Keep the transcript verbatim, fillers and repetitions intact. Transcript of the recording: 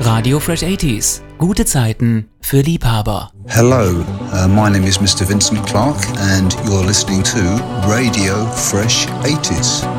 Radio Fresh achtziger. Gute Zeiten für Liebhaber. Hello, uh, my name is Mister Vincent Clark and you're listening to Radio Fresh achtziger.